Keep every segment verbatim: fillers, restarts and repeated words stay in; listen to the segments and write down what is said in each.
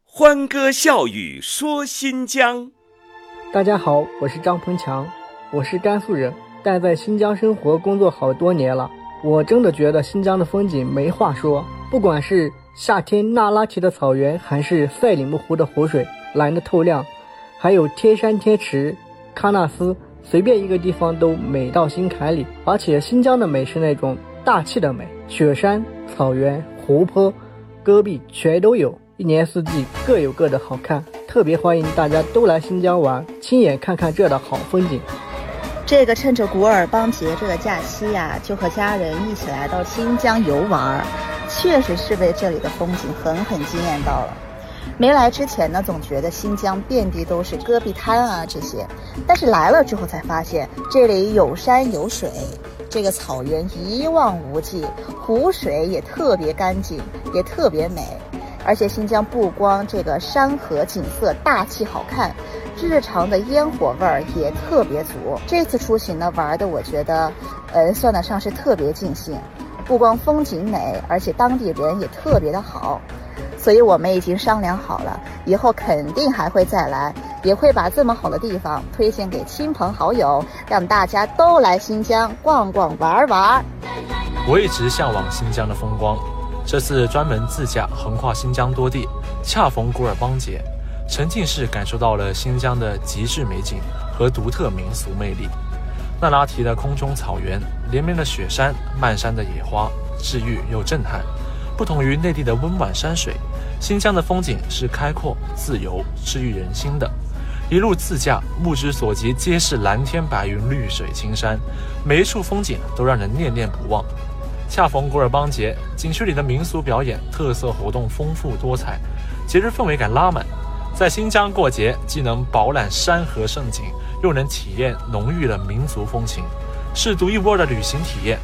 欢歌笑语说新疆。 大家好，我是张鹏强，我是甘肃人，但在新疆生活工作好多年了。我真的觉得新疆的风景没话说，不管是夏天那拉提的草原，还是赛里木湖的湖水蓝得透亮，还有天山天池、喀纳斯，随便一个地方都美到心坎里。而且新疆的美是那种大气的美，雪山、草原、湖泊、戈壁全都有，一年四季各有各的好看，特别欢迎大家都来新疆玩，亲眼看看这的好风景。 这个趁着古尔邦节这个假期呀、啊，就和家人一起来到新疆游玩，确实是被这里的风景狠狠惊艳到了。没来之前呢，总觉得新疆遍地都是戈壁滩啊这些，但是来了之后才发现，这里有山有水，这个草原一望无际，湖水也特别干净，也特别美。而且新疆不光这个山河景色大气好看，日常的烟火味儿也特别足。这次出行呢，玩的我觉得，呃，算得上是特别尽兴。不光风景美，而且当地人也特别的好。所以我们已经商量好了，以后肯定还会再来，也会把这么好的地方推荐给亲朋好友，让大家都来新疆逛逛玩玩。 我一直向往新疆的风光，这次专门自驾横跨新疆多地，恰逢古尔邦节，沉浸式感受到了新疆的极致美景和独特民俗魅力。那拉提的空中草原，连绵的雪山，漫山的野花，治愈又震撼。不同于内地的温婉山水，新疆的风景是开阔、自由、治愈人心的。一路自驾，目之所及皆是蓝天白云、绿水青山，每一处风景都让人念念不忘。恰逢古尔邦节，景区里的民俗表演、特色活动丰富多彩，节日氛围感拉满。在新疆过节，既能饱览山河盛景，又能体验浓郁的民族风情，是独一无二的旅行体验。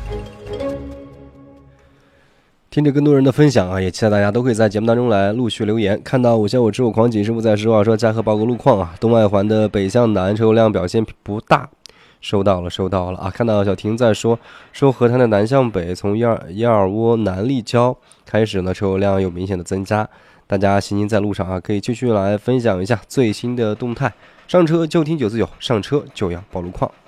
听着更多人的分享啊，也期待大家都可以在节目当中来陆续留言。看到五小五之后狂景师傅在实话说嘉禾报告路况啊，东外环的北向南车流量表现不大，收到了收到了啊。看到小婷在说说河滩的南向北，从亚尔亚尔窝南立交开始呢，车流量有明显的增加。大家行经在路上啊，可以继续来分享一下最新的动态。上车就听九四九，上车就要报路况。